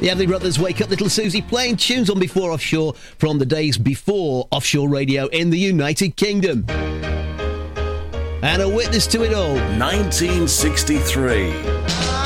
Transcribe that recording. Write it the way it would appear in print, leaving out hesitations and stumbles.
The Everly Brothers, Wake Up Little Susie, playing tunes on Before Offshore from the days before offshore radio in the United Kingdom. And a witness to it all. 1963.